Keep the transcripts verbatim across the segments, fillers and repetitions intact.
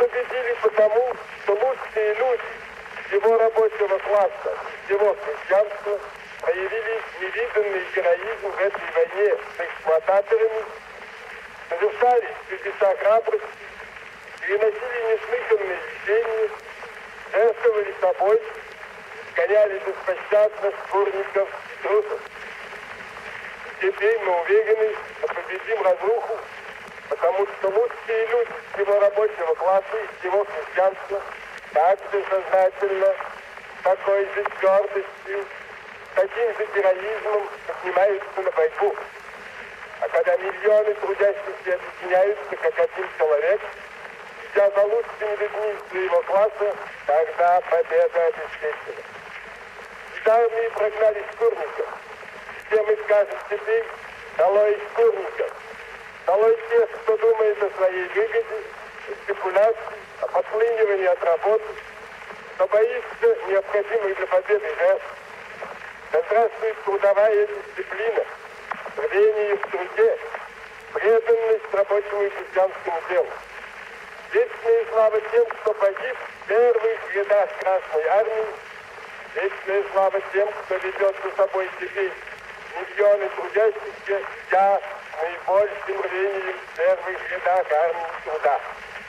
победили потому, что лучшие люди всего рабочего класса, всего крестьянства проявили невиданный героизм в этой войне с эксплуататорами, совершали чудеса храбрости, переносили неслыханные лишения, жертвовали собой, гоняли беспощадно шкурников и трусов. Теперь мы уверены, что победим разруху, потому что лучшие люди всего рабочего класса и всего крестьянства так же сознательно, такой же твердостью, таким же героизмом поднимаются на борьбу. А когда миллионы трудящихся объединяются как один человек, идя за лучшими людьми своего класса, тогда победа обеспечена. Из армии прогнали шкурников. Все мы скажем теперь: долой шкурников, долой тех, кто думает о своей выгоде, о спекуляции, о подклинивании от работы, кто боится необходимых для победы жертв. Да здравствует трудовая дисциплина, рвение в труде, преданность рабочему и крестьянскому делу. Вечная слава тем, кто погиб в первых рядах Красной Армии. Вечная слава тем, кто ведет за собой теперь миллионы трудящихся, я с наибольшим рвением в первых рядах армии труда.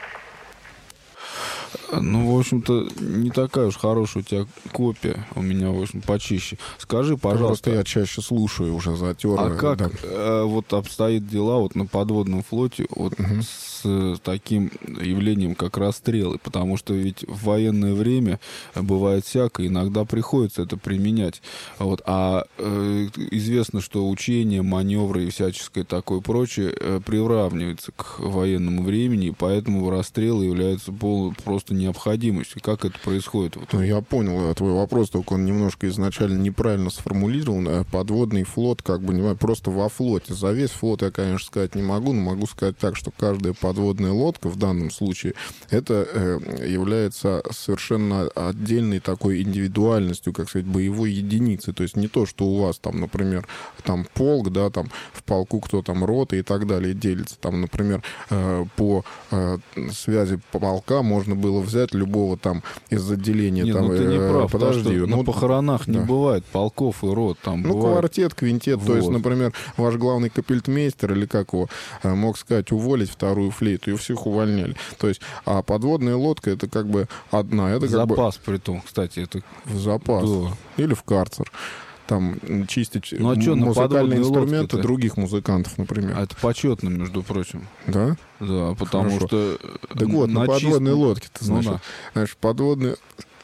Ну, в общем-то, не такая уж хорошая у тебя копия. У меня, в общем, почище. Скажи, пожалуйста... Просто я чаще слушаю уже, затер. А как да. э, вот обстоят дела вот на подводном флоте вот угу. с э, таким явлением, как расстрелы? Потому что ведь в военное время бывает всякое, иногда приходится это применять. Вот. А э, известно, что учения, маневры и всяческое такое прочее э, приравнивается к военному времени, и поэтому расстрелы являются пол, просто необходимостью. Как это происходит? Ну, я понял твой вопрос, только он немножко изначально неправильно сформулирован. Подводный флот, как бы, не просто во флоте. За весь флот я, конечно, сказать не могу, но могу сказать так, что каждая подводная лодка в данном случае, это э, является совершенно отдельной такой индивидуальностью, как сказать, боевой единицы. То есть не то, что у вас там, например, там полк, да, там в полку кто там рота и так далее делится. Там, например, э, по э, связи полка можно было взять любого там из отделения. Нет, там, ну ты не э, прав, подожди, что ну, на похоронах да. не бывает полков и рот. Там ну, бывает... квартет, квинтет. Вот. То есть, например, ваш главный капельтмейстер или как его, мог сказать, уволить вторую флейту, и всех увольняли. То есть, а подводная лодка это как бы одна. Это в как запас, бы... притом, кстати. Это... В запас. Да. Или в карцер. Там чистить ну, а что, музыкальные инструменты лодке-то? других музыкантов, например. А это почетно, между прочим. Да? Да, потому Хорошо. что... Так вот, на, на подводной чист... лодке, ты знаешь, ну, да. знаешь, подводные...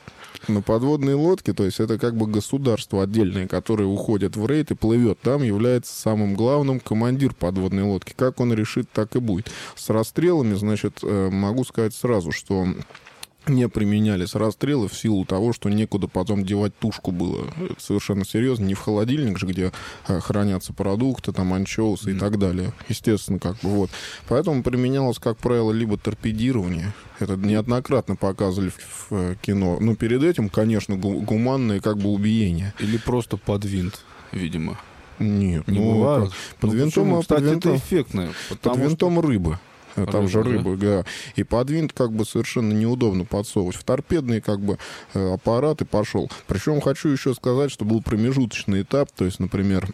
На подводной лодке, то есть это как бы государство отдельное, которое уходит в рейд и плывет. Там является самым главным командир подводной лодки. Как он решит, так и будет. С расстрелами, значит, могу сказать сразу, что... не применялись расстрелы в силу того, что некуда потом девать тушку было. Это совершенно серьезно. Не в холодильник же, где хранятся продукты, там, анчоусы mm. и так далее. Естественно, как бы вот. Поэтому применялось, как правило, либо торпедирование. Это неоднократно показывали в, в кино. Но перед этим, конечно, гуманное как бы убиение. Или просто под винт, видимо. Нет, не ну, бывает. Под ну, винтом, почему? Кстати, под винтом, это эффектно. Под винтом что... рыбы. Там рыба, же рыба, да. И под винт как бы совершенно неудобно подсовывать. В торпедный как бы аппарат и пошел. Причем хочу еще сказать, что был промежуточный этап. То есть, например...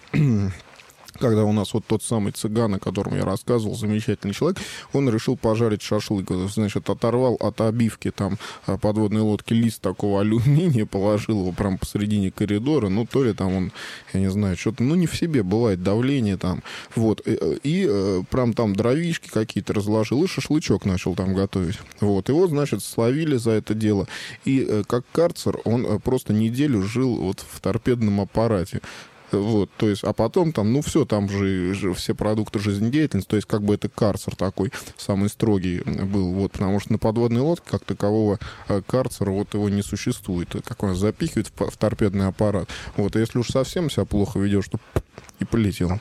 когда у нас вот тот самый цыган, о котором я рассказывал, замечательный человек, он решил пожарить шашлык. Значит, оторвал от обивки там подводной лодки лист такого алюминия, положил его прям посередине коридора. Ну, то ли там он, я не знаю, что-то, ну, не в себе, бывает давление там. Вот. И, и прям там дровишки какие-то разложил, и шашлычок начал там готовить. Вот. Его, значит, словили за это дело. И как карцер он просто неделю жил вот в торпедном аппарате. Вот, то есть, а потом там, ну, все, там же, же все продукты жизнедеятельности, то есть, как бы это карцер такой, самый строгий был, вот, потому что на подводной лодке, как такового карцера, вот, его не существует, как он запихивает в, в торпедный аппарат, вот, и если уж совсем себя плохо ведешь, то и полетело.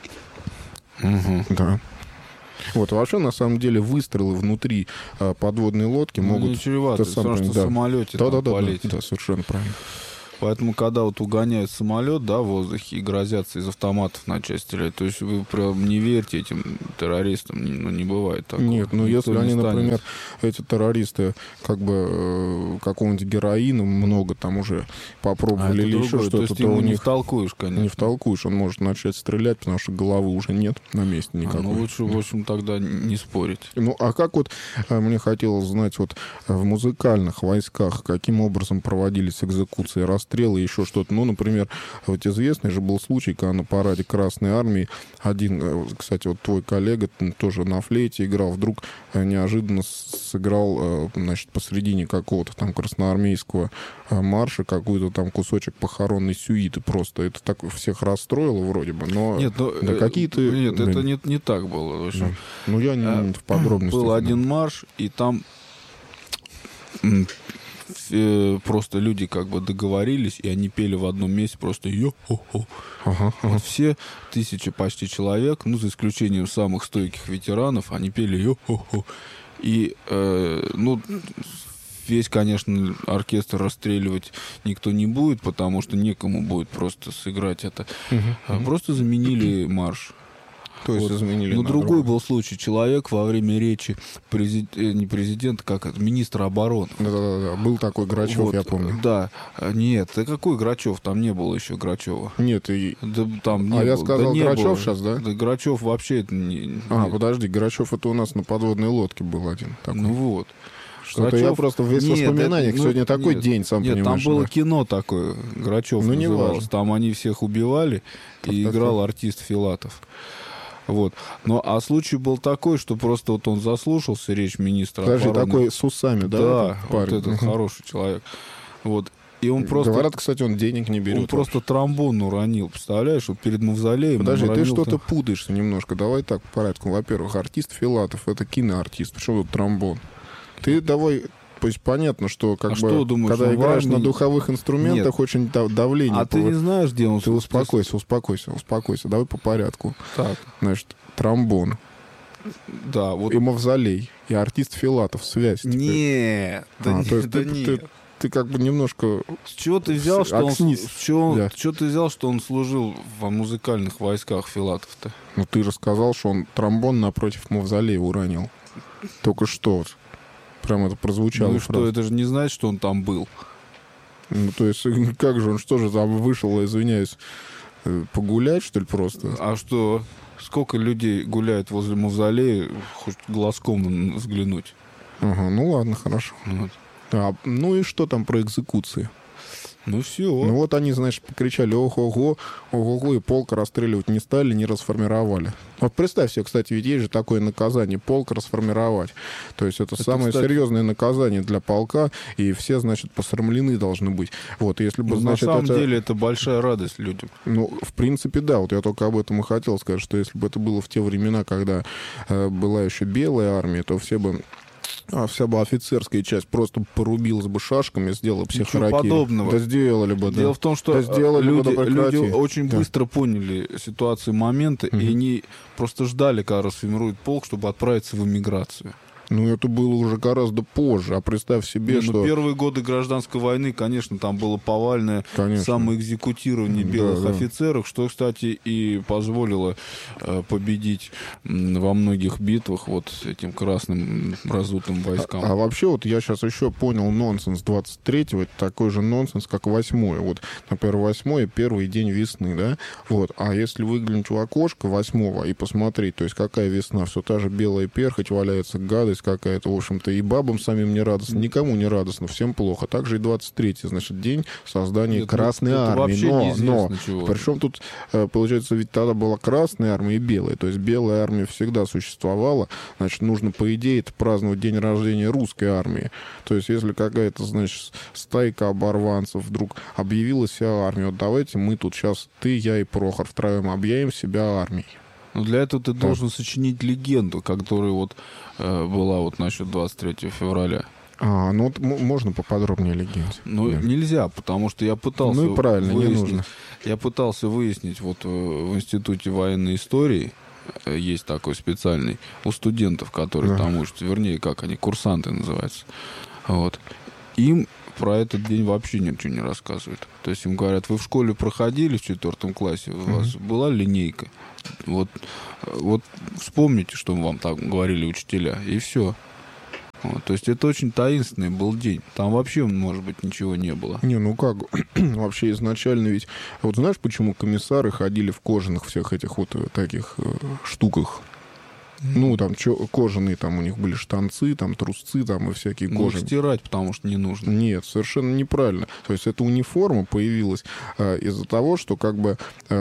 Угу. Да. Вот, вообще, на самом деле, выстрелы внутри а, подводной лодки ну, могут... не чревато, все равно, что да. в самолете да, там да, полететь. Да, да, совершенно правильно. Поэтому, когда вот угоняют самолет, да, в воздухе и грозятся из автоматов начать стрелять, то есть вы прям не верьте этим террористам, ну, не бывает такого. Нет, ну Никто если не они, станет. например, эти террористы, как бы э, какого-нибудь героина много там уже попробовали а или еще другое. что-то, то, есть то ему у не них втолкуешь, конечно. не втолкуешь, он может начать стрелять, потому что головы уже нет на месте никакой. А, ну лучше, в общем, тогда не спорить. Ну, а как вот, э, мне хотелось знать, вот э, в музыкальных войсках каким образом проводились экзекуции, расстрелы, еще что-то? Ну, например, вот известный же был случай, когда на параде Красной Армии один, э, кстати, вот твой коллега тоже на флейте играл, вдруг э, неожиданно сыграл, э, значит, посредине какого-то там красноармейского э, марша какой-то там кусочек похоронной сюиты просто. Это так всех расстроило вроде бы, но... Нет, ну, да какие-то... Нет, блин, это не, не так было. В общем, ну, я не а, в подробностях. был да. один марш, и там м, э, просто люди как бы договорились, и они пели в одном месте просто «Йо-хо-хо». Ага, ага. Вот все тысячи почти человек, ну, за исключением самых стойких ветеранов, они пели «Йо-хо-хо». И, э, ну, весь, конечно, оркестр расстреливать никто не будет, потому что некому будет просто сыграть это. Угу. Просто заменили марш. То есть Вот. изменили. Но на другой другой. был случай. Человек во время речи, презид... э, не президента, как это, министра обороны. Да-да-да, был такой Грачев, Вот, я помню. Да. Нет, да какой Грачев? Там не было еще Грачева. Нет, и... Да, там не А я было. сказал да не Грачев было. сейчас, да? Да Грачев вообще это не... А, не- подожди, Грачев это у нас на подводной лодке был один такой. Ну вот. Что-то я просто весь Нет, воспоминаниях. это- ну, Сегодня такой нет, день, сам Нет, понимаешь. там было да. кино такое, Грачев Ну, не называлось. важно. Там они всех убивали, Так, и так, играл так. артист Филатов. Вот. Но, а случай был такой, что просто вот он заслушался, речь министра Подожди, обороны. такой с усами, да? Да, этот вот парень? этот Мгм. хороший человек. Вот. И он просто... Говорят, кстати, он денег не берет. Он просто тромбон уронил, представляешь, вот перед мавзолеем. он Подожди, ты уронил что-то там- путаешься немножко. Давай так, по порядку. Во-первых, артист Филатов — это киноартист. Почему тут тромбон? Ты давай... То есть понятно, что как А бы, что, думаешь, когда он в играешь армии- на духовых инструментах, Нет. очень да- давление. А ты не повы- знаешь, где он... Ты успокойся, успокойся, успокойся. Давай по порядку. Так, Значит, тромбон, да, вот... и мавзолей, и артист Филатов. Связь. теперь. Нет, да, А, нет, то есть да ты, нет. ты- ты как бы немножко... С чего ты взял, что он, Окснись. с чего, Да. с чего ты взял, что он служил в музыкальных войсках Филатов-то? Ну, ты рассказал, что он тромбон напротив мавзолея уронил. Только что. вот. Прям это прозвучало. Ну и что, фраза. это же не значит, что он там был. Ну, то есть, как же он, что же там вышел, извиняюсь, э, погулять, что ли, просто? А что, сколько людей гуляет возле мавзолея, хоть глазком взглянуть? Ага, ну ладно, хорошо. Вот. А, ну и что там про экзекуции? Ну все. Ну вот они, значит, покричали ого-го, ого-го, и полк расстреливать не стали, не расформировали. Вот представь себе, кстати, ведь есть же такое наказание, полк расформировать. То есть это, Это, самое кстати- серьезное наказание для полка, и все, значит, посрамлены должны быть. Вот, если бы, Ну, значит, на самом это... деле это большая радость людям. Ну, в принципе, да. Вот я только об этом и хотел сказать, что если бы это было в те времена, когда э, была еще белая армия, то все бы... А вся бы офицерская часть просто порубилась бы шашками, сделала Ничего психоракию. подобного. Да сделали бы, да. Дело в том, что Да э, сделали бы, люди, да люди прекрати. очень Да. быстро поняли ситуацию, моменты, Мгм. и они просто ждали, когда расформируют полк, чтобы отправиться в эмиграцию. Ну, это было уже гораздо позже. А представь себе, Не, ну, что... первые годы гражданской войны, конечно, там было повальное Конечно. самоэкзекутирование Да, белых да. офицеров, что, кстати, и позволило э, победить м, во многих битвах вот этим красным м, разутым войскам. А, а вообще, вот я сейчас еще понял нонсенс двадцать третьего, это такой же нонсенс, как восьмое. Вот, например, восьмое первый день весны, да? Вот. А если выглянуть в окошко восьмого и посмотреть, то есть какая весна, все та же белая перхоть валяется, гадость какая-то, в общем-то, и бабам самим не радостно, никому не радостно, всем плохо. Также и двадцать третий, значит, день создания Нет, ну, Красной это Армии. вообще Но, неизвестно но, чего. причем тут, э, получается, ведь тогда была Красная Армия и Белая, то есть Белая Армия всегда существовала, значит, нужно, по идее, это праздновать день рождения Русской Армии. То есть, если какая-то, значит, стайка оборванцев вдруг объявила себя армией, вот давайте мы тут сейчас, ты, я и Прохор втроем объявим себя армией. Но для этого ты должен сочинить легенду, которая вот э, была вот насчет двадцать третьего февраля. А, ну вот м- можно поподробнее легенде. Ну, Да. нельзя, потому что я пытался Ну и правильно, не выяснить, нужно. я пытался выяснить вот э, в Институте военной истории, э, есть такой специальный, у студентов, которые Да. там учатся, вернее, как они, курсанты называются. Вот. Им про этот день вообще ничего не рассказывают. То есть им говорят, вы в школе проходили в четвертом классе, у mm-hmm. вас была линейка. Вот, вот вспомните, что вам там говорили учителя, и все. Вот, то есть это очень таинственный был день. Там вообще, может быть, ничего не было. Не, ну как, вообще изначально ведь... Вот знаешь, почему комиссары ходили в кожаных всех этих вот таких э, штуках? Ну, там чё, кожаные, там у них были штанцы, там трусцы, там и всякие ну, кожаные. Стирать, потому что не нужно. Нет, совершенно неправильно. То есть эта униформа появилась э, из-за того, что как бы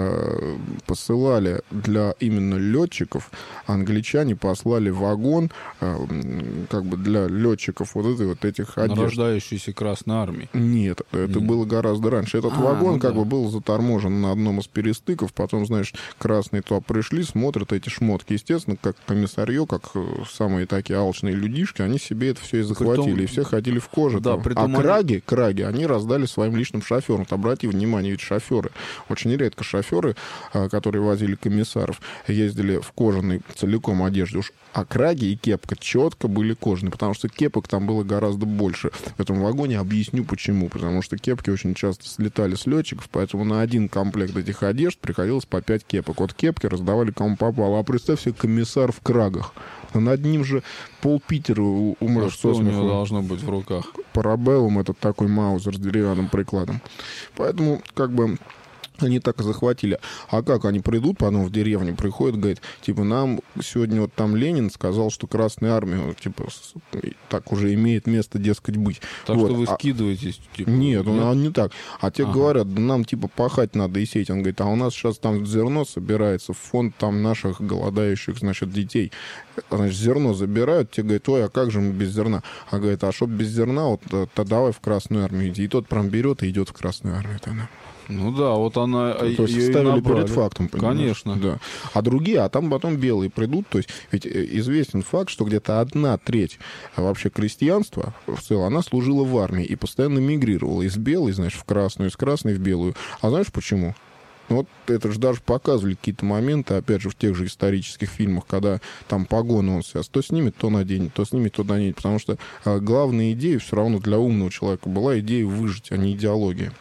э, посылали для именно летчиков, англичане послали вагон э, как бы для летчиков вот, этой, вот этих одежд. Нарождающейся Красной Армии. Нет, это mm. было гораздо раньше. Этот а, вагон ну как да. бы был заторможен на одном из перестыков, потом, знаешь, красные туда пришли, смотрят эти шмотки. Естественно, как комиссарье, как самые такие алчные людишки, они себе это все и захватили, притом... и все ходили в коже. Да, притом... А краги, краги они раздали своим личным шоферам. Вот обрати внимание, ведь шоферы, очень редко шоферы, которые возили комиссаров, ездили в кожаной целиком одежде. Уж а краги и кепка четко были кожаные, потому что кепок там было гораздо больше. В этом вагоне объясню почему. Потому что кепки очень часто слетали с летчиков, поэтому на один комплект этих одежд приходилось по пять кепок. Вот кепки раздавали кому попало. А представь себе комиссар в крагах. Над ним же пол Питера умрет. А что у него должно быть в руках? Парабеллум, этот такой маузер с деревянным прикладом. Поэтому, как бы, они так и захватили. А как они придут потом в деревню, приходят, говорят, типа, нам сегодня вот там Ленин сказал, что Красная Армия, типа, так уже имеет место, дескать, быть. Так вот. что вы а... скидываетесь? Типа, нет, он, он не так. А те ага. говорят, да нам, типа, пахать надо и сеять. Он говорит, а у нас сейчас там зерно собирается в фонд там наших голодающих, значит, детей. Значит, зерно забирают, те говорят, ой, а как же мы без зерна? А говорит, а чтоб без зерна, вот, то давай в Красную Армию иди. И тот прям берет и идет в Красную Армию тогда. Ну да, вот она... То есть ставили перед фактом, понимаешь? Конечно. Да. А другие, а там потом белые придут. То есть ведь известен факт, что где-то одна треть вообще крестьянства в целом, она служила в армии и постоянно мигрировала из белой, знаешь, в красную, из красной в белую. А знаешь почему? Вот это же даже показывали какие-то моменты, опять же, в тех же исторических фильмах, когда там погоны он сейчас то снимет, то наденет, то снимет, то наденет. Потому что а, главная идея все равно для умного человека была идея выжить, а не идеология.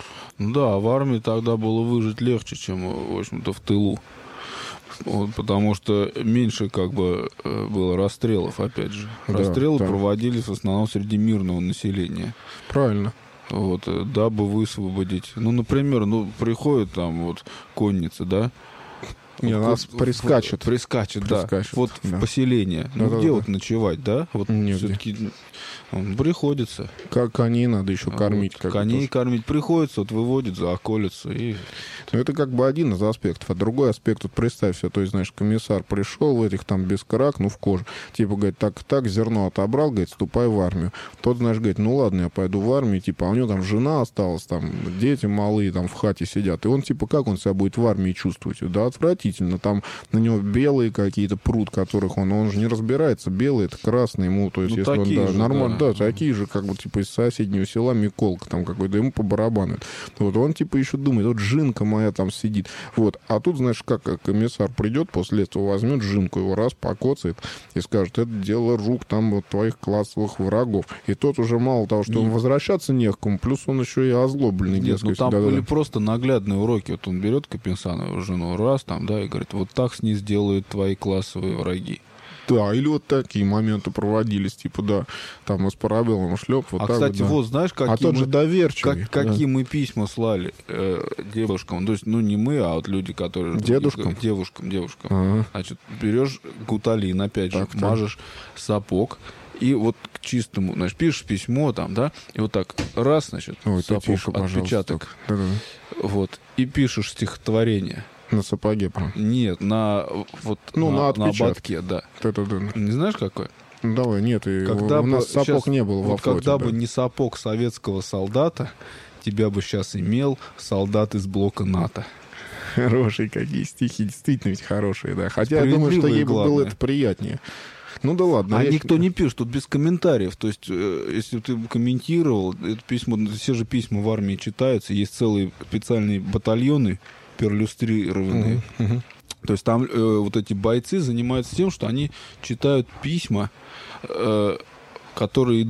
Да, в армии тогда было выжить легче, чем, в общем-то, в тылу. Вот, потому что меньше, как бы, было расстрелов, опять же. Расстрелы да, да. проводились в основном среди мирного населения. Правильно. Вот, дабы высвободить. Ну, например, ну, приходит там вот конница, да? Не, вот, нас в, прискачет. В, прискачет, да. Прискачет, вот да. в поселение. Ну, да, где да, вот да. ночевать, да? Вот все-таки приходится. Как коней надо еще кормить. Вот, коней тоже. Кормить приходится, вот выводит за околицу. И... Ну, это как бы один из аспектов. А другой аспект, вот представь себе, то есть, знаешь, комиссар пришел в этих там без крак, ну, в коже. Типа, говорит, так-так, зерно отобрал, говорит, ступай в армию. Тот, знаешь, говорит, ну, ладно, я пойду в армию, типа, а у него там жена осталась, там, дети малые там в хате сидят. И он, типа, как он себя будет в армии чувствовать? Да, отвратительно. Там на него белые какие-то прут, которых он, он же не разбирается. Белые, это красные ему, то есть, ну, если он, да, же, нормально, да. да, такие же, как бы, типа, из соседнего села Миколка там какой-то, ему по барабану. Вот, он, типа, еще думает, вот жинка моя там сидит. Вот, а тут, знаешь, как комиссар придет, после этого возьмет жинку, его раз покоцает и скажет, это дело рук там вот твоих классовых врагов. И тот уже мало того, что Нет. он возвращаться не к кому, плюс он еще и озлобленный. Нет, ну там да, были да. просто наглядные уроки. Вот он берет Капенсанову жену раз там, да, и говорит, вот так с ней сделают твои классовые враги. Да, или вот такие моменты проводились, типа, да, там из парабеллума шлеп, вот а, так кстати, вот, да. вот, знаешь, какие, а тот мы, же доверчивый, как, какие да. мы письма слали э, девушкам, то есть, ну, не мы, а вот люди, которые... Дедушкам? Девушкам, девушкам. Ага. Значит, берешь гуталин, опять же, так, мажешь так. сапог, и вот к чистому, значит, пишешь письмо там, да, и вот так раз, значит, Ой, сапог, тише, отпечаток, да-да. вот, и пишешь стихотворение. На сапоге, прям? Нет, на вот ну, на, на, на ободке, да. Да-да-да. Не знаешь, какое? Ну, давай, нет, и когда у бы, нас сапог сейчас, не было вот во флоте. Когда да. бы не сапог советского солдата, тебя бы сейчас имел солдат из блока НАТО. Хорошие какие стихи, действительно ведь хорошие, да. Хотя я думаю, что ей бы было это приятнее. Ну да ладно. А я... никто не пишет, тут без комментариев. То есть, э, если ты комментировал, это письмо, все же письма в армии читаются, есть целые специальные батальоны, перлюстрированные. Uh-huh, uh-huh. То есть там э, вот эти бойцы занимаются тем, что они читают письма, э, которые идут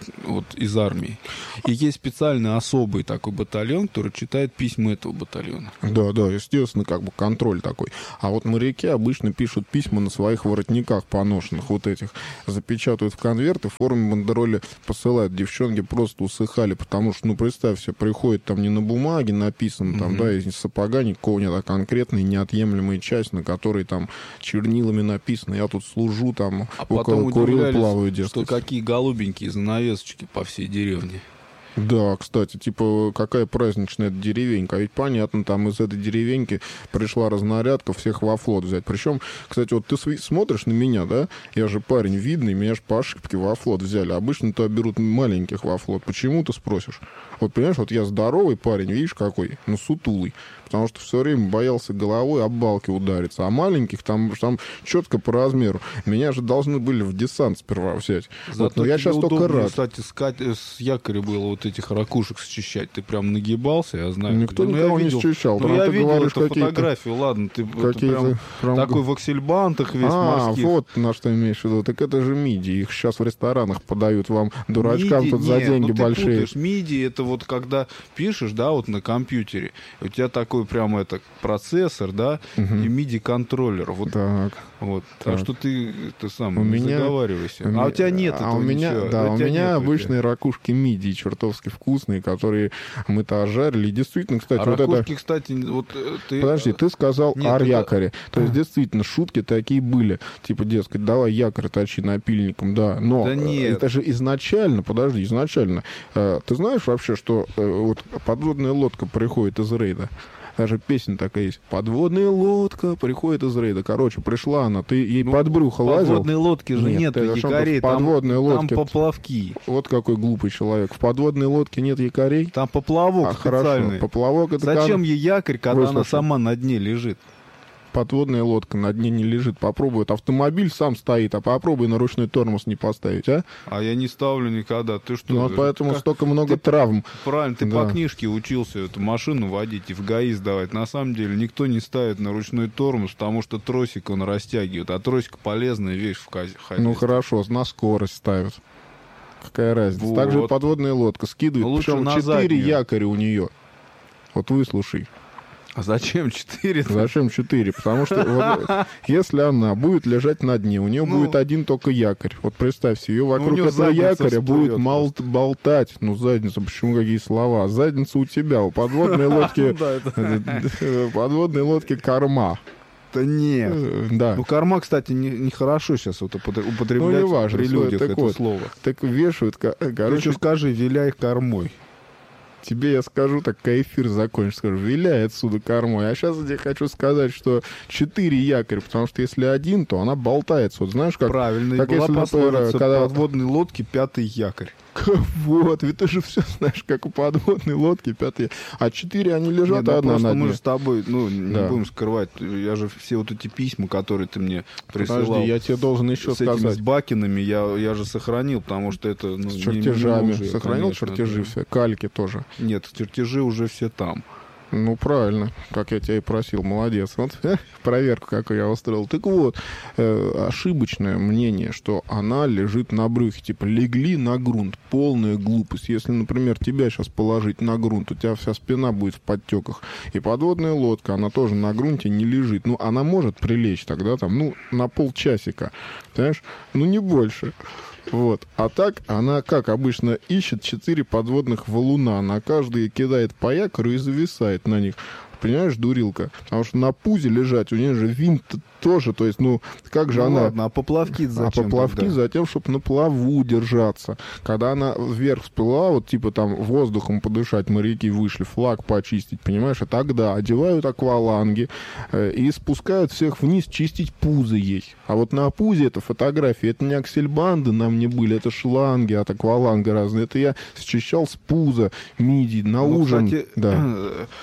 вот из армии. И есть специальный особый такой батальон, который читает письма этого батальона. Да, да, естественно, как бы контроль такой. А вот моряки обычно пишут письма на своих воротниках поношенных, вот этих, запечатывают в конверты, в форме бандероли посылают. Девчонки просто усыхали, потому что, ну, представь себе, приходит там не на бумаге написано, там, mm-hmm. да, из сапога никакого нет, а конкретная неотъемлемая часть, на которой там чернилами написано, я тут служу, там, а около Курил плаваю, дескать. Что какие голубенькие занавесочки по всей деревне. Да, кстати, типа, какая праздничная эта деревенька. А ведь понятно, там из этой деревеньки пришла разнарядка всех во флот взять. Причем, кстати, вот ты смотришь на меня, да? Я же парень видный, меня же по ошибке во флот взяли. Обычно-то берут маленьких во флот. Почему, ты спросишь? Вот, понимаешь, вот я здоровый парень, видишь, какой? Ну, сутулый. Потому что все время боялся головой об балки удариться. А маленьких там, там четко по размеру. Меня же должны были в десант сперва взять. Вот, но я сейчас только рад. Кстати, с, с якоря было вот этих ракушек счищать. Ты прям нагибался, я знаю. Никто где. никого ну, не счищал. Ну, я видел говоришь, эту фотографию, ладно. Ты прям, прям такой в аксельбантах весь а, морских. А, вот на что имеешь в виду. Так это же мидии. Их сейчас в ресторанах подают вам, дурачкам, миди, тут за нет, деньги ну, ты большие. Путаешь. Миди — это вот когда пишешь, да, вот на компьютере, у тебя такой прям это процессор, да, угу. и миди-контроллер. Вот, так. Вот. Так. так что ты, ты сам у не меня, заговаривайся. У а у тебя нет а этого у меня, ничего. Да, у, у меня обычные тебя. ракушки мидии, чертовски вкусные, которые мы-то ожарили. И действительно, кстати, а вот ракушки, это... кстати, вот ты... Подожди, ты сказал нет, ар-якоре. это... То есть, действительно, шутки такие были. Типа, дескать, давай якорь точи напильником, да. Но да нет. это же изначально, подожди, изначально. Ты знаешь вообще, что вот подводная лодка приходит из рейда? Даже песня такая есть. Подводная лодка приходит из рейда. Короче, пришла она, ты ей ну, под брюхо лазил. В подводной лодке же нет якорей, там, подводной лодке... там поплавки. Вот какой глупый человек. В подводной лодке нет якорей? Там поплавок а, специальный. Хорошо. Поплавок это Зачем кан... ей якорь, когда Выслушай. Она сама на дне лежит? Подводная лодка на дне не лежит. Попробуй. Вот автомобиль сам стоит, а попробуй на ручной тормоз не поставить, а? А я не ставлю никогда. Ты что? Ну, поэтому как... столько много ты... травм. Правильно, ты да. по книжке учился эту машину водить и в ГАИ сдавать. На самом деле никто не ставит на ручной тормоз, потому что тросик он растягивает. А тросик полезная вещь в хозяйстве. Ну, хорошо, на скорость ставят. Какая разница? Вот. Также подводная лодка скидывает. Ну, причем четыре якоря у нее. Вот выслушай. А зачем четыре? Зачем четыре? Потому что вот, если она будет лежать на дне, у нее ну, будет один только якорь. Вот представь себе, ее вокруг ну, этого якоря будет мал болтать. Ну, задница, почему какие слова? Задница у тебя, у подводной лодки подводной лодки корма. Да нет. Да. Ну, корма, кстати, нехорошо не сейчас вот употреблять ну, важно, при людях так это вот, слово. Так вешают, короче... Ты еще скажи, виляй кормой. Тебе я скажу, так как эфир закончишь, скажу, виляй отсюда кормой. А сейчас я тебе хочу сказать, что четыре якоря, потому что если один, то она болтается. Вот знаешь, как... Правильно, как и была если, пословица когда... подводной лодки пятый якорь. Вот, ведь ты же все знаешь, как у подводной лодки пятый. А четыре они лежат, Нет, а одна на дне. Мы же с тобой, ну, не да. будем скрывать. Я же все вот эти письма, которые ты мне присылал. Подожди, я тебе должен еще с сказать. Этими, с Бакинами я, я же сохранил, потому что это... Ну, с чертежами. не, не уже, сохранил конечно, чертежи да. все? Кальки тоже? Нет, чертежи уже все там. Ну, правильно, как я тебя и просил, молодец. Вот э, проверку, какую я устроил. Так вот, э, ошибочное мнение, что она лежит на брюхе. Типа, легли на грунт. Полная глупость. Если, например, тебя сейчас положить на грунт, у тебя вся спина будет в подтеках. И подводная лодка, она тоже на грунте не лежит. Ну, она может прилечь тогда там, ну, на полчасика. Понимаешь? Ну, не больше. Вот. А так она, как обычно, ищет четыре подводных валуна. На каждый кидает по якору и зависает на них. Понимаешь, дурилка? Потому что на пузе лежать, у нее же винт тоже, то есть, ну, как же ну, она... ладно, а поплавки зачем? А поплавки тогда? затем, чтобы на плаву держаться. Когда она вверх всплыла, вот, типа, там, воздухом подышать, моряки вышли, флаг почистить, понимаешь? И тогда одевают акваланги э, и спускают всех вниз чистить пузы ей. А вот на пузе это фотографии, это не аксельбанды нам не были, это шланги от акваланга разные. Это я счищал с пуза мидий на ну, ужин. Кстати, да.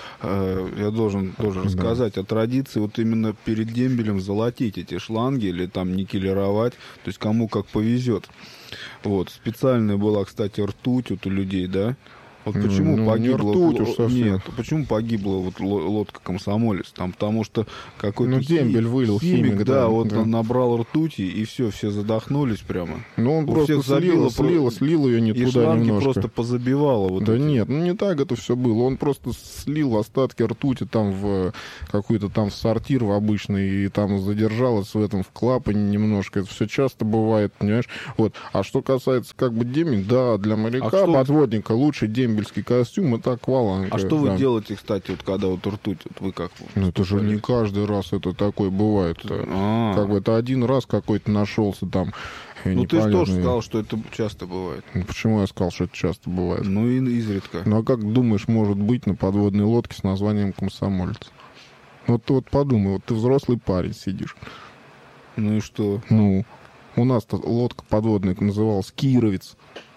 я должен тоже рассказать да. о традиции вот именно перед дембелем золотить эти шланги или там никелировать, то есть кому как повезет. Вот. Специальная была, кстати, ртуть вот у людей, да, Вот почему ну, погибла... не ртуть уж совсем. Нет, почему погибла вот лодка «Комсомолец»? Там потому что какой-то... Ну, дембель вылил, химик, химик, да, да, вот да. он набрал ртути, и все, все задохнулись прямо. Ну, он У просто всех забило, слил, слил, слил ее не и туда шланги немножко. просто позабивало. Вот да эти. нет, ну не так это все было. Он просто слил остатки ртути там в какой-то там в сортир в обычный, и там задержалось в этом в клапане немножко. Это все часто бывает, понимаешь? Вот. А что касается как бы дембель, да, для моряка, А что... подводника лучше дембельский костюм, это акваланг. А что вы да. делаете, кстати, вот когда вот ртуть, вот вы как? Ну это же не каждый раз это такое бывает. А-а-а. Как бы это один раз какой-то нашелся там. Ну ты же тоже сказал, что это часто бывает. Почему я сказал, что это часто бывает? Ну и изредка. Ну а как думаешь, может быть на подводной лодке с названием «Комсомолец»? Вот ты вот подумай, вот ты взрослый парень сидишь. Ну и что? Ну, у нас-то лодка подводная называлась «Кировец».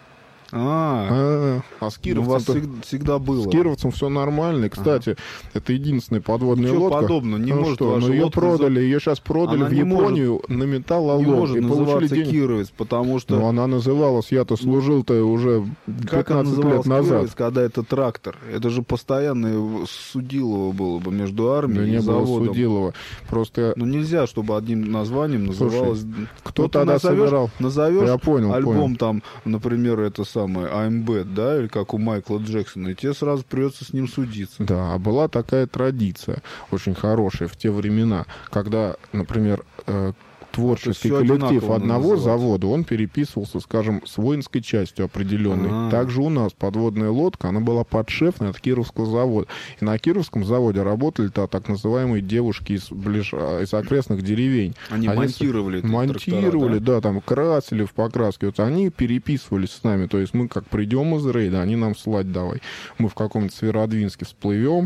А, А, а с ну, у вас Кировцем всег- всегда было. С Кировцем все нормально. И, кстати, это единственная подводная Ничего лодка. подобного. Не ну может что, ваша ну ее лодка продали, за- ее сейчас продали Она в не Японию на Не металлолом. может И получили называться деньги. Кировец, потому что... Ну, она называлась, я-то служил-то уже Как она пятнадцать лет называлась назад. Кировец, когда это трактор? Это же постоянное судилово было бы между армией Да и не было заводом. Судилова. Просто Ну нельзя, чтобы одним названием называлось... кто Ну, ты тогда назовешь, собирал? назовешь Я понял, альбом понял. там, например, это самое I'm Bad, да, или как у Майкла Джексона, и тебе сразу придется с ним судиться. Да, а была такая традиция, очень хорошая в те времена, когда, например, э, творческий всё коллектив одинаково одного называть. завода, он переписывался, скажем, с воинской частью определенной. А-а-а. Также у нас подводная лодка, она была подшефная от Кировского завода. И на Кировском заводе работали-то так называемые девушки из, ближ... из окрестных деревень. Они, Они монтировали эти Монтировали, трактора, да? да, там красили в покраске. Вот они переписывались с нами. То есть мы как придем из рейда, они нам слать давай. Мы в каком-нибудь Северодвинске всплывем,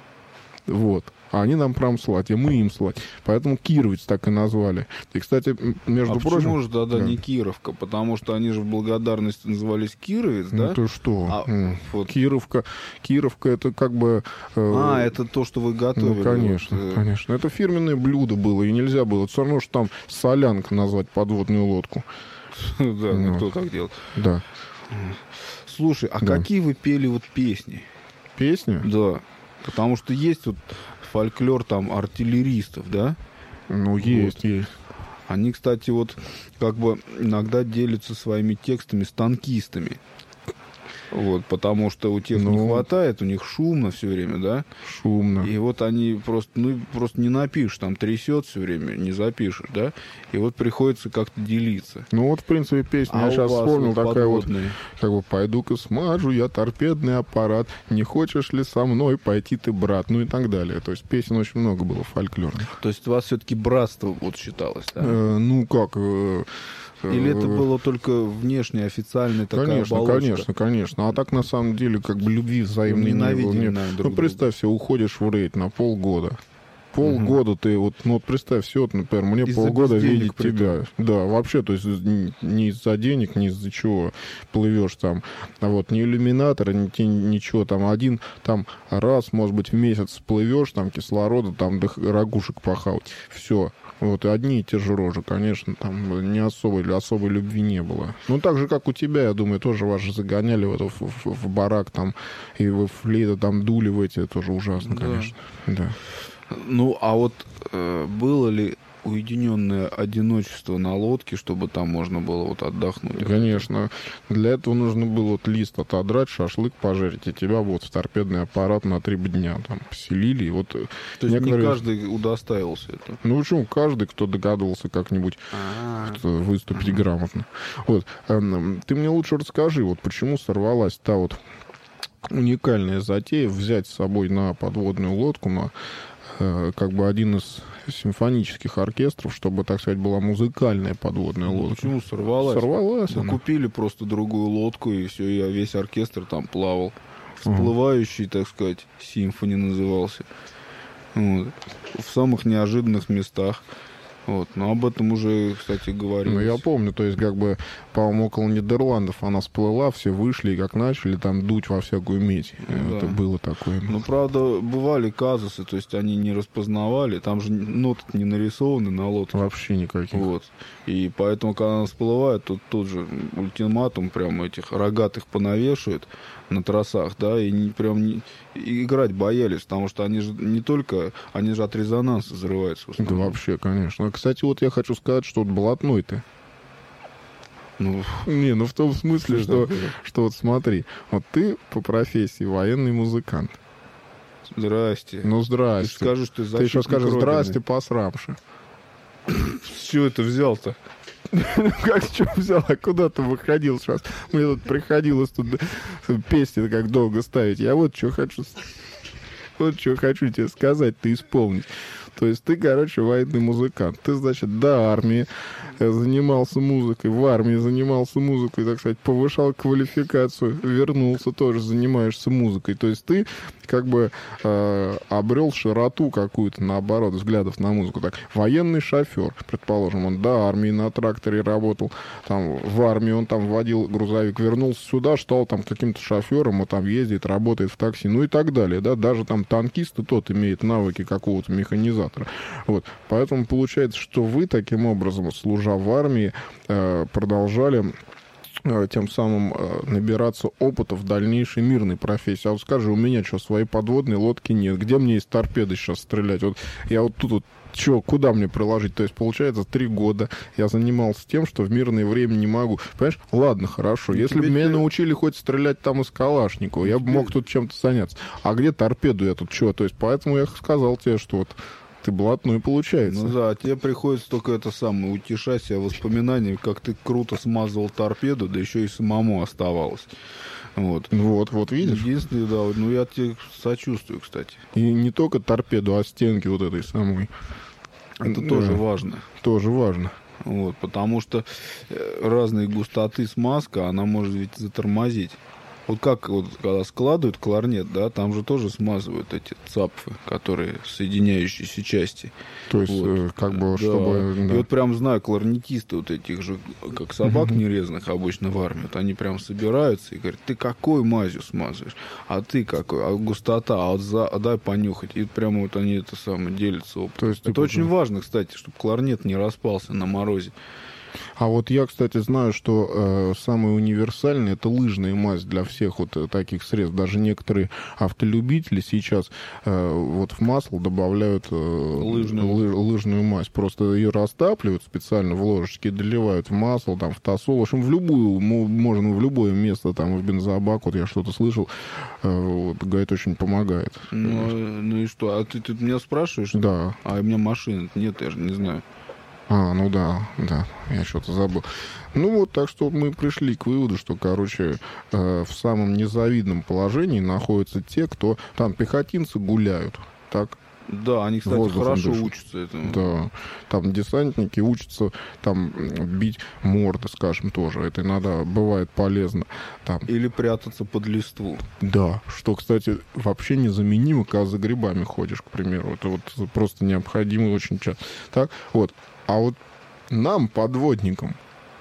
вот. А они нам прям слать, и мы им слать. Поэтому Кировец так и назвали. И, кстати, между А прочим... почему же тогда да. не Кировка? Потому что они же в благодарность назывались Кировец, Ну да? ты что? А, М. вот. Кировка, Кировка это как бы... э, А, это то, что вы готовили. Ну, конечно, вот, э, конечно. Это фирменное блюдо было, и нельзя было. Все равно, что там солянка назвать подводную лодку. Да, Ну. кто так делает. Да. Слушай, а Да. какие вы пели вот песни? Песня? Да. Потому что есть вот фольклор там артиллеристов, да? Ну, есть, есть. Они, кстати, вот как бы иногда делятся своими текстами с танкистами. Вот, потому что у тех не Ну. хватает, у них шумно все время, да? Шумно. И вот они просто, ну, просто не напишешь, там трясет все время, не запишешь, да? И вот приходится как-то делиться. Ну, вот, в принципе, песня, А я у сейчас вас вспомнил, вот такая вот, подводные? как бы, пойду-ка смажу я торпедный аппарат, не хочешь ли со мной пойти ты, брат, ну и так далее. То есть песен очень много было фольклорных. То есть у вас все-таки братство вот считалось, да? Э, ну, как... э, Или это э, было только внешне официальная такая Конечно, оболочка? конечно, конечно. А так, на самом деле, как бы любви взаимной не было. Ненавидели, Нет. наверное, друг Ну, друга. представь себе, уходишь в рейд на полгода. Полгода ты, вот, ну, вот представь себе, вот, например, мне Из-за полгода безденег видеть притом. тебя. Да, вообще, то есть ни ни из-за денег, ни из-за чего плывешь там. А вот ни иллюминатора, ни, те- ничего. Там один, там раз, может быть, в месяц плывешь, там кислорода, там дых- рагушек похавать. Все. Вот, и одни и те же рожи, конечно, там не особой, или особой любви не было. Ну, так же, как у тебя, я думаю, тоже вас же загоняли в, это, в, в- в барак, там, и вы флейты там дули в эти, тоже ужасно, Да. конечно. Да. Ну, а вот э, было ли уединенное одиночество на лодке, чтобы там можно было вот отдохнуть? Конечно. Для этого нужно было вот лист отодрать, шашлык пожарить, и тебя вот в торпедный аппарат на три дня там поселили. И вот То есть некоторые- не каждый удостаивался этого? Ну, почему каждый, кто догадывался как-нибудь как-то выступить грамотно. Вот. эм, Ты мне лучше расскажи, вот почему сорвалась та вот уникальная затея взять с собой на подводную лодку, на э, как бы один из симфонических оркестров, чтобы, так сказать, была музыкальная подводная Ну, лодка. почему сорвалась? Сорвалась Мы она. купили просто другую лодку, и все, и весь оркестр там плавал. Всплывающий, так сказать, симфони назывался. Вот. В самых неожиданных местах. Вот. Но об этом уже, кстати, говорилось. Ну, я помню, то есть, как бы, по-моему, около Нидерландов она всплыла, все вышли и как начали там дуть во всякую медь. Ну, это да. было такое. Ну, правда, бывали казусы, то есть они не распознавали, там же ноты не нарисованы на лодке. Вообще никаких. Вот. И поэтому, когда она всплывает, тут тут же ультиматум прям этих рогатых понавешивают на тросах, да, и не, прям не, и играть боялись, потому что они же не только, они же от резонанса взрываются. В Да основном. вообще, конечно. Кстати, вот я хочу сказать, что вот блатной ты. Ну, Не, ну в том смысле, Что что, что вот смотри, вот ты по профессии военный музыкант. здрасте. Ну, Ты здрасте. скажешь, ты Ты еще скажешь «здрасте, посрамши». С чего это взял-то? Как что взял, а куда ты выходил сейчас? Мне тут приходилось тут песни как долго ставить. Я вот что хочу... Вот что хочу тебе сказать, ты исполнить. То есть ты, короче, военный музыкант. Ты, значит, до армии занимался музыкой, в армии занимался музыкой, так сказать, повышал квалификацию, вернулся, тоже занимаешься музыкой. То есть ты как бы э, обрел широту какую-то, наоборот, взглядов на музыку. Так, военный шофер, предположим, он до армии на тракторе работал, там в армии он там водил грузовик, вернулся сюда, стал там каким-то шофером, он там ездит, работает в такси, ну и так далее, да, даже там танкист и тот имеет навыки какого-то механизатора. Вот. Поэтому получается, что вы таким образом, служа в армии, э, продолжали э, тем самым э, набираться опыта в дальнейшей мирной профессии. А вот скажи, у меня что, своей подводной лодки нет? Где мне из торпеды сейчас стрелять? Вот я вот тут вот Че, куда мне приложить? То есть, получается, три года я занимался тем, что в мирное время не могу. Понимаешь? Ладно, хорошо. Если бы меня ты... научили хоть стрелять там из Калашникова, я бы мог тут чем-то заняться. А где торпеду я тут что? То есть, поэтому я сказал тебе, что вот ты блатной получается. Ну да, тебе приходится только это самое, утешать себя воспоминаниями, как ты круто смазывал торпеду, да еще и самому оставалось. Вот. Вот, вот видишь? Единственное, да, ну я тебе сочувствую, кстати. И не только торпеду, а стенки вот этой самой. Это да, тоже важно. Тоже важно. Вот, потому что разной густоты смазка, она может ведь затормозить. Вот как вот, когда складывают кларнет, да, там же тоже смазывают эти цапфы, которые соединяющиеся части. То есть, вот. как бы, да. чтобы... Да. И вот прям знаю, кларнетисты вот этих же, как собак uh-huh. нерезанных обычно в армии, вот они прям собираются и говорят, ты какой мазью смазываешь? А ты какой? А густота? А, вот за... а дай понюхать. И прямо вот они это самое делятся опытом. То есть, это типа... очень важно, кстати, чтобы кларнет не распался на морозе. А вот я, кстати, знаю, что э, самый универсальный — это лыжная мазь для всех вот э, таких средств. Даже некоторые автолюбители сейчас э, вот в масло добавляют э, лыжную. Лы, лыжную мазь. Просто ее растапливают специально в ложечке, доливают в масло, там, в тосол. В общем, в любую, можно в любое место, там, в бензобак, вот я что-то слышал, э, вот, говорит, очень помогает. Ну, ну и что? А ты, ты меня спрашиваешь? Да. А у меня машины нет, я же не знаю. А, ну да, да, я что-то забыл. Ну вот, так что мы пришли к выводу, что, короче, э, в самом незавидном положении находятся те, кто там пехотинцы гуляют, так? Да, они, кстати, воздухом хорошо дышат. учатся этому. Да, там десантники учатся там бить морды, скажем, тоже. Это иногда бывает полезно. Там. Или прятаться под листву. Да, что, кстати, вообще незаменимо, когда за грибами ходишь, к примеру. Это вот просто необходимо очень часто. Так, вот. А вот нам, подводникам,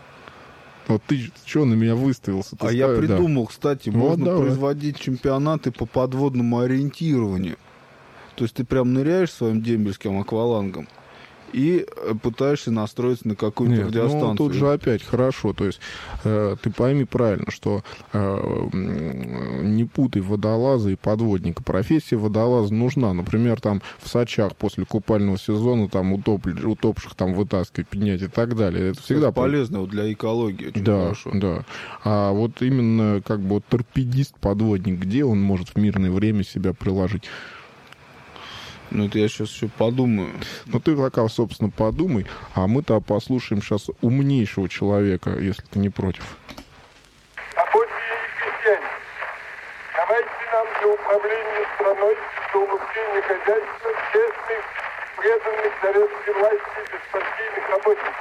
вот ты что на меня выставился? Ты а ставишь, я придумал, да. кстати, вот можно давай. производить чемпионаты по подводному ориентированию. То есть ты прям ныряешь своим дембельским аквалангом и пытаешься настроиться на какую-то радиостанцию. Ну, тут же опять хорошо. То есть э, ты пойми правильно, что э, не путай водолаза и подводника. Профессия водолаза нужна. Например, там в Сочах после купального сезона там утоп... утопших там вытаскивать, поднять и так далее. Это всегда полезно вот для экологии. Очень да, хорошо. Да. А вот именно как бы вот торпедист-подводник, где он может в мирное время себя приложить? Ну, это я сейчас еще подумаю. Ну, ты пока, собственно, подумай, а мы-то послушаем сейчас умнейшего человека, если ты не против. Рабочие и крестьяне, давайте нам для управления страной, для улучшения хозяйства, честных, преданных советской власти беспартийных работников.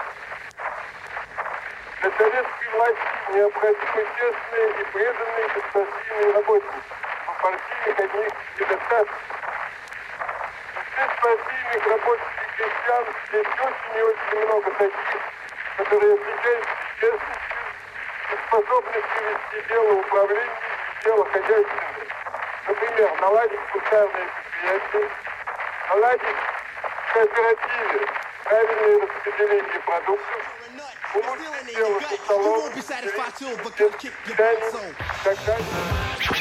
Для советской власти необходимы честные и преданные беспартийные работники. У партийных одних недостаток. Здесь партийных рабочих и крестьян здесь очень и очень много таких, которые отличаются честностью и способностью вести дело управления и дело хозяйственное. Например, наладить кустарные предприятия, наладить в кооперативе правильное распределение продуктов, улучшить дело со столом, питание и так далее.